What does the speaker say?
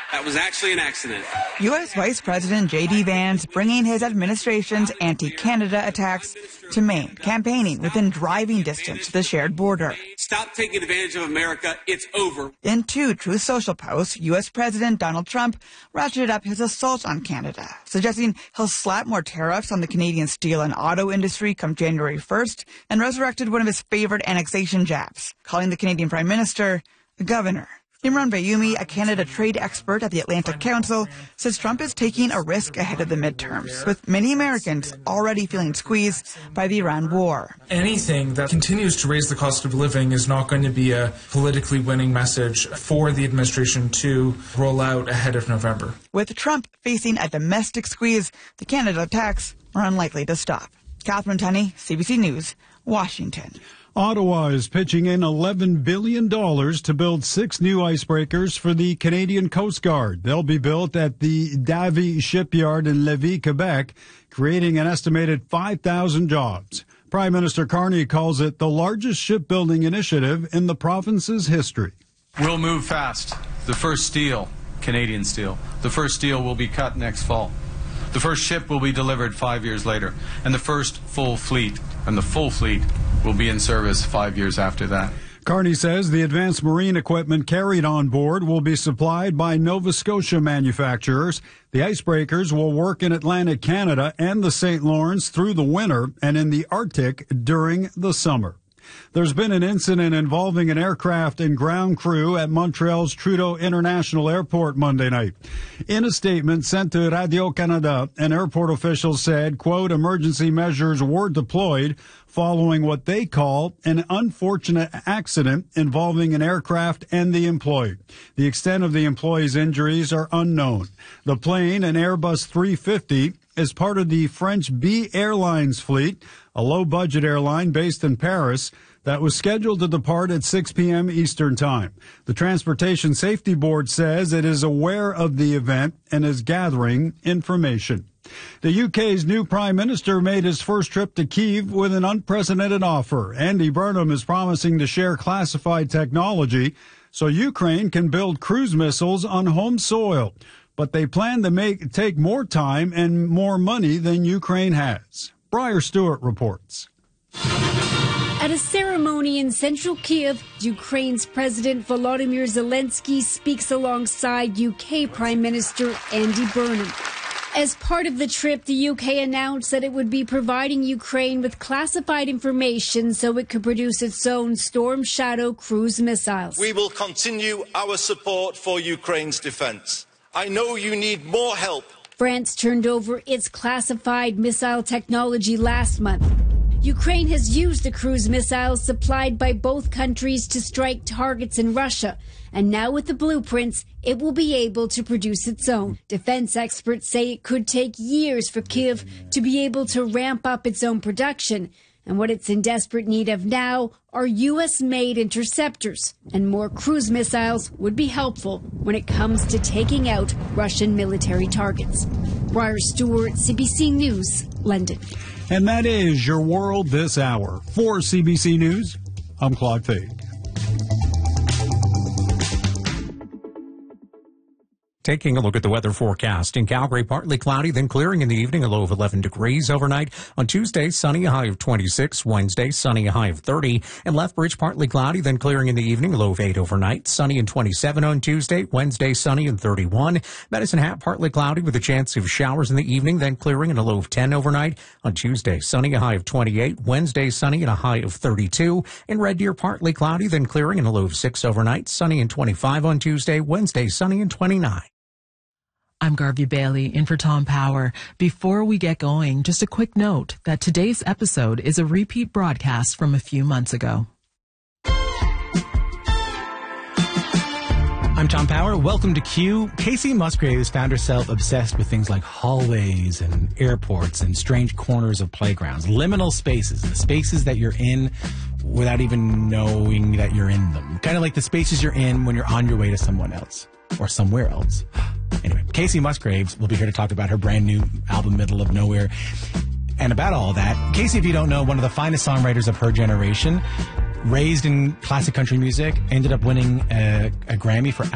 That was actually an accident. U.S. Vice President J.D. Vance bringing his administration's anti-Canada attacks to Maine, campaigning within driving distance to the shared border. Stop taking advantage of America. It's over. In two Truth Social posts, U.S. President Donald Trump ratcheted up his assault on Canada, suggesting he'll slap more tariffs on the Canadian steel and auto industry come January 1st, and resurrected one of his favorite annexation jabs, calling the Canadian Prime Minister a governor. Imran Bayoumi, a Canada trade expert at the Atlantic Council, says Trump is taking a risk ahead of the midterms, with many Americans already feeling squeezed by the Iran war. Anything that continues to raise the cost of living is not going to be a politically winning message for the administration to roll out ahead of November. With Trump facing a domestic squeeze, the Canada attacks are unlikely to stop. Catherine Tunney, CBC News, Washington. Ottawa is pitching in $11 billion to build 6 new icebreakers for the Canadian Coast Guard. They'll be built at the Davie Shipyard in Lévis, Quebec, creating an estimated 5,000 jobs. Prime Minister Carney calls it the largest shipbuilding initiative in the province's history. We'll move fast. The first steel, Canadian steel, the first steel will be cut next fall. The first ship will be delivered 5 years later, and the first full fleet, and the full fleet will be in service 5 years after that. Carney says the advanced marine equipment carried on board will be supplied by Nova Scotia manufacturers. The icebreakers will work in Atlantic Canada and the St. Lawrence through the winter and in the Arctic during the summer. There's been an incident involving an aircraft and ground crew at Montreal's Trudeau International Airport Monday night. In a statement sent to Radio-Canada, an airport official said, quote, emergency measures were deployed following what they call an unfortunate accident involving an aircraft and the employee. The extent of the employee's injuries are unknown. The plane, an Airbus 350, is part of the French B Airlines fleet, a low-budget airline based in Paris that was scheduled to depart at 6 p.m. Eastern Time. The Transportation Safety Board says it is aware of the event and is gathering information. The UK's new Prime Minister made his first trip to Kyiv with an unprecedented offer. Andy Burnham is promising to share classified technology so Ukraine can build cruise missiles on home soil. But they plan to take more time and more money than Ukraine has. Briar Stewart reports. At a ceremony in central Kyiv, Ukraine's President Volodymyr Zelensky speaks alongside UK Prime Minister Andy Burnham. As part of the trip, the UK announced that it would be providing Ukraine with classified information so it could produce its own Storm Shadow cruise missiles. We will continue our support for Ukraine's defense. I know you need more help. France turned over its classified missile technology last month. Ukraine has used the cruise missiles supplied by both countries to strike targets in Russia. And now with the blueprints, it will be able to produce its own. Defense experts say it could take years for Kyiv to be able to ramp up its own production. And what it's in desperate need of now are U.S.-made interceptors. And more cruise missiles would be helpful when it comes to taking out Russian military targets. Briar Stewart, CBC News, London. And that is your world this hour. For CBC News, I'm Claude Fade. Taking a look at the weather forecast. In Calgary, partly cloudy, then clearing in the evening, a low of 11 degrees overnight. On Tuesday, sunny, a high of 26. Wednesday, sunny, a high of 30. And Lethbridge, partly cloudy, then clearing in the evening, a low of 8 overnight. Sunny and 27 on Tuesday. Wednesday, sunny and 31. Medicine Hat, partly cloudy with a chance of showers in the evening, then clearing and a low of 10 overnight. On Tuesday, sunny, a high of 28. Wednesday, sunny and a high of 32. In Red Deer, partly cloudy, then clearing and a low of 6 overnight. Sunny and 25 on Tuesday. Wednesday, sunny and 29. I'm Garvey Bailey, in for Tom Power. Before we get going, just a quick note that today's episode is a repeat broadcast from a few months ago. I'm Tom Power. Welcome to Q. Casey Musgraves found herself obsessed with things like hallways and airports and strange corners of playgrounds, liminal spaces, the spaces that you're in without even knowing that you're in them. Kind of like the spaces you're in when you're on your way to someone else or somewhere else. Anyway, Casey Musgraves will be here to talk about her brand new album, Middle of Nowhere, and about all that. Casey, if you don't know, one of the finest songwriters of her generation, raised in classic country music, ended up winning a Grammy for